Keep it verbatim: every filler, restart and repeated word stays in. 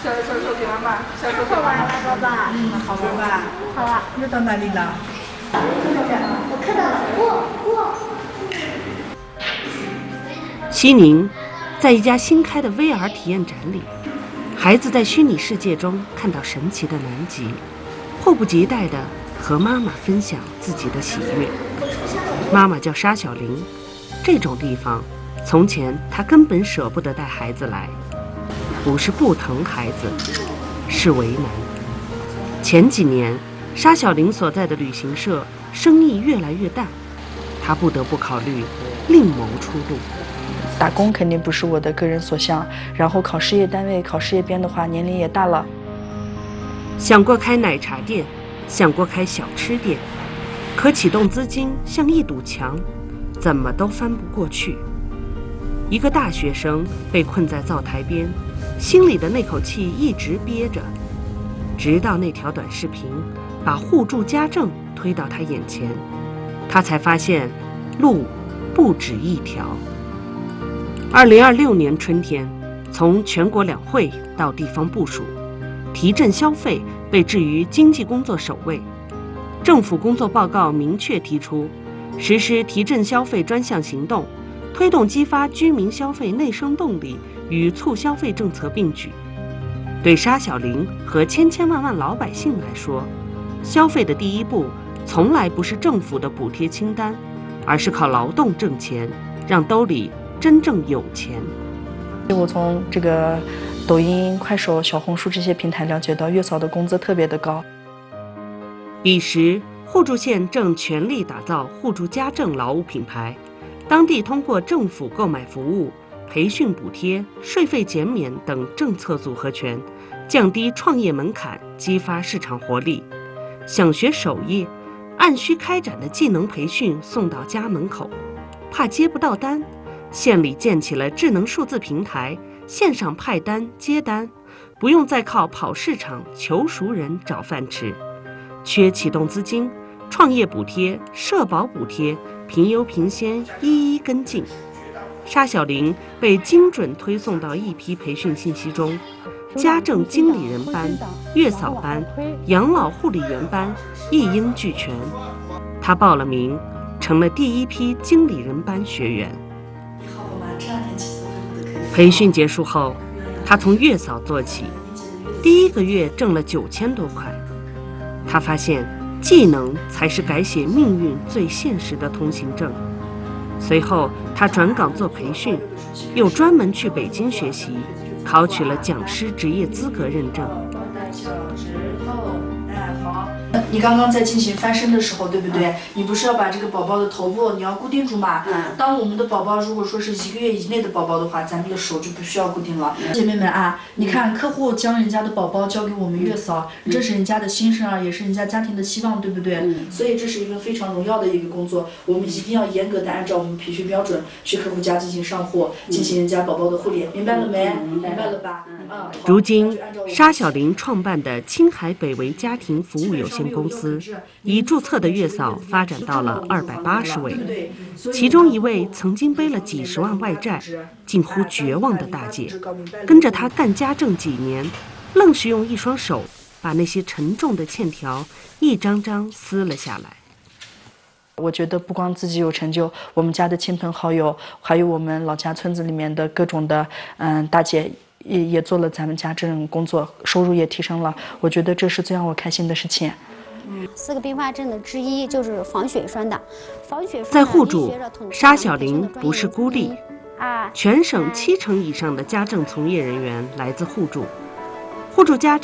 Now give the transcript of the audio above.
小手手给妈妈，小手好玩了，爸爸。 嗯，好玩吧？ 好了。 又到哪里了？ 我看到了，哇哇！ 西宁，在一家新开的 V R 体验展里，孩子在虚拟世界中看到神奇的南极，迫不及待地和妈妈分享自己的喜悦。妈妈叫沙小玲，这种地方，从前她根本舍不得带孩子来，不是不疼孩子，是为难。前几年，沙小玲所在的旅行社生意越来越淡，她不得不考虑另谋出路。 打工肯定不是我的个人所向，然后考事业单位、考事业编的话，年龄也大了。 想过开奶茶店，想过开小吃店，可启动资金像一堵墙，怎么都翻不过去。一个大学生被困在灶台边，心里的那口气一直憋着，直到那条短视频把互助家政推到他眼前，他才发现路不止一条。二零二六年春天，从全国两会到地方部署，提振消费被置于经济工作首位。政府工作报告明确提出，实施提振消费专项行动，推动激发居民消费内生动力与促消费政策并举。对沙小玲和千千万万老百姓来说，消费的第一步从来不是政府的补贴清单，而是靠劳动挣钱，让兜里真正有钱。 我从这个抖音、快手、小红书这些平台了解到，月嫂的工资特别的高。 彼时，互助县正全力打造互助家政劳务品牌，当地通过政府购买服务、培训补贴、税费减免等政策组合拳，降低创业门槛，激发市场活力。想学手艺，按需开展的技能培训送到家门口，怕接不到单，县里建起了智能数字平台，线上派单接单，不用再靠跑市场求熟人找饭吃。缺启动资金，创业补贴、社保补贴、评优评先一一跟进。沙小玲被精准推送到一批培训信息中，家政经理人班、月嫂班、养老护理员班一应俱全。她报了名，成了第一批经理人班学员。培训结束后，她从月嫂做起，第一个月挣了九千多块。她发现技能才是改写命运最现实的通行证。随后，她转岗做培训，又专门去北京学习，考取了讲师职业资格认证。 你刚刚在进行翻身的时候，对不对？嗯、你不是要把这个宝宝的头部你要固定住嘛？嗯。当我们的宝宝如果说是一个月以内的宝宝的话，咱们的手就不需要固定了。嗯、姐妹们啊，你看客户将人家的宝宝交给我们月嫂，嗯、这是人家的新生儿，也是人家家庭的希望，对不对？嗯。所以这是一个非常荣耀的一个工作，我们一定要严格的按照我们培训标准去客户家进行上货，嗯、进行人家宝宝的护理，明白了没？嗯、明白了吧？嗯。嗯如今，沙小玲创办的青海北维家庭服务有限公司，已注册的月嫂发展到了二百八十位，其中一位曾经背了几十万外债，近乎绝望的大姐，跟着她干家政几年，愣是用一双手把那些沉重的欠条一张张撕了下来。 我觉得不光自己有成就，我们家的亲朋好友，还有我们老家村子里面的各种的嗯大姐也也做了咱们家这种工作，收入也提升了。我觉得这是最让我开心的事情。 四个并发症的之一就是防血栓的，防血栓在互助，沙小玲不是孤立， 啊， 全省七成以上的家政从业人员来自互助，互助家